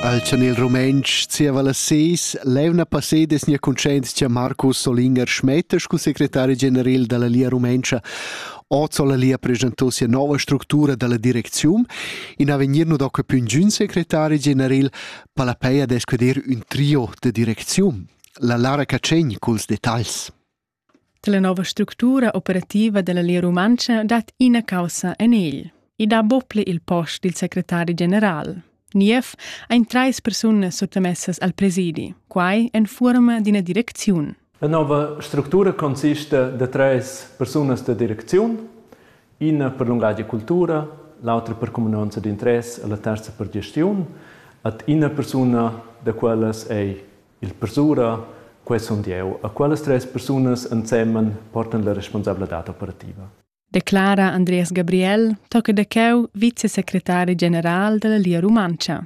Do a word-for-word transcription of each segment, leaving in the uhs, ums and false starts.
Al Chanel Romensch zieva las seis, levna passedes nia concents cia Marcus Solinger Schmetter, scu secretari general della Lia Rumenscha. Oggi la Lia presentò sia nuova struttura della direzione. In avenir no doca più un secretari general per la peia desqueder un trio de direzione. La Lara Cacegni culs dettagls. La nuova struttura operativa della Lia Rumenscha dat ina causa en el. I da bople il post del segretario general. Nief ein treis personas sottomessas al presidi, quai en forma di una direzione. La nuova struttura consiste de tres personas de direzione, una per l'agricoltura, l'altra per comunanza d'interesse e la terza per gestione, et una persona de quelles è il persura, quei son dieu, e quelles tres personas insieme portano la responsabilità operativa. Declara Andreas Gabriel, tocca da cheu vice-secretari general della Lia Rumenscha.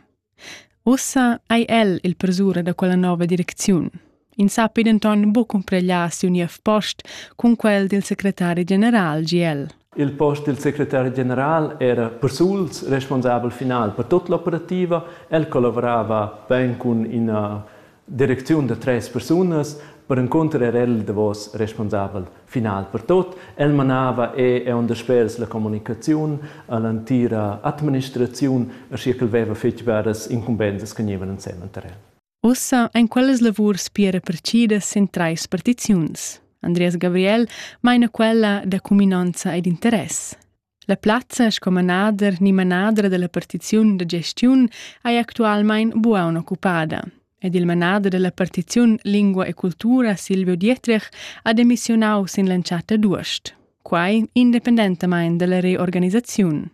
Ossa è el il persura da quella nuova direzione. In sapid Anton bo compregliarsi un ief post con quel del segretario general G L. Il post del segretario general era per suls responsabile final per tutta l'operativa. El collaborava ben con una direzione di tre persone. Per incontro era el de vos responsabile final per tot. El manava e e underspers la comunicazione all'intera amministrazione e che aveva fatto varie incumbenze che venivano insieme a el. Ossa in quelles lavurs piera percidas in trais partiziuns. Andreas Gabriel maina quella da cominanza ed interesse. La plazza scomanader ni manadra della partizione de gestione è attualmente buona occupada. Ed il manader della partizione Lingua e Cultura Silvio Dietrich ha demissionau sin lanciata d'ust, quai indipendentemente della reorganizzazione.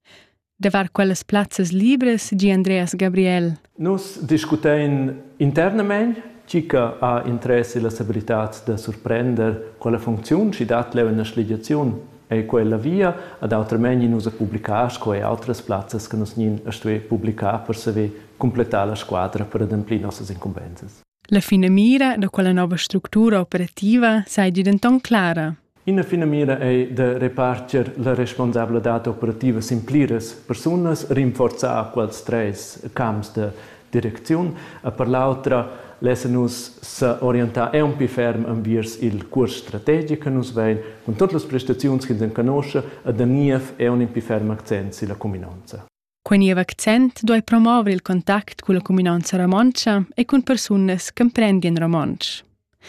Davar quelles plazzas libres, G. Andreas Gabriel. Nos discutein internamente, cica ha interesse la stabilità de surprender quella funzione ci dat leu una sligiazione e quella via, ad autrementi nos a publicar e altre plazzas che nos nin a stue publicar per saver completare la squadra per ademplir nostre incumbenze. La fine mira da quella nuova struttura operativa sai diventon clara. In fine mira è de repartir la responsabilità operativa simplires personas, rinforzar quels tres camps de direzione, e per l'altra lascia-nos se orientar è un più ferm enviers il corso strategico che nos vein, con tutte le prestazioni che si conosce, e da nief è un più ferm accent sulla comunanza. Quel niev accent doi promuovere il contatto con la comunanza romancia e con persone che comprendono romansch.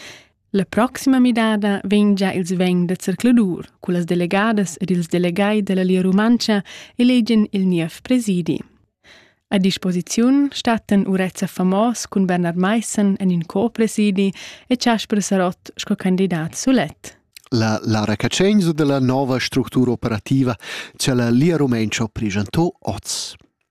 La prossima midada vien già il sveng de cercladur, con le delegadas ed ils delegai della Lia Rumenscha elegen il niev presidi. A disposizione statten Urezza Famos con Bernard Meissen en in co-presidi e Ciaspre Sarot sco candidat sulet. La Lara Cacegni della nuova struttura operativa che la Lia Rumenscha presentò oggi.